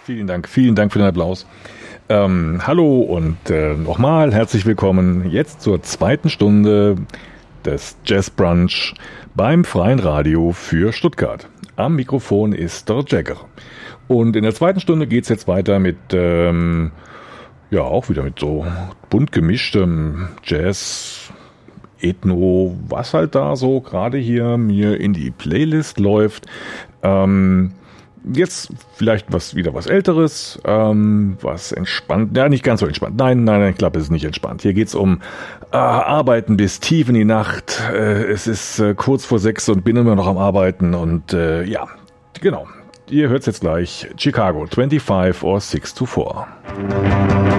Vielen Dank für den Applaus. Hallo und nochmal herzlich willkommen jetzt zur zweiten Stunde des Jazz Brunch beim Freien Radio für Stuttgart. Am Mikrofon ist der Jagger. Und in der zweiten Stunde geht's jetzt weiter mit, auch wieder mit so bunt gemischtem Jazz, Ethno, was halt da so gerade hier mir in die Playlist läuft. Jetzt vielleicht wieder was Älteres, was entspannt, nicht ganz so entspannt. Nein, ich glaube, es ist nicht entspannt. Hier geht's um Arbeiten bis tief in die Nacht. Es ist kurz vor 6 und bin immer noch am Arbeiten und genau. Ihr hört's jetzt gleich. Chicago 25 or 6 to 4.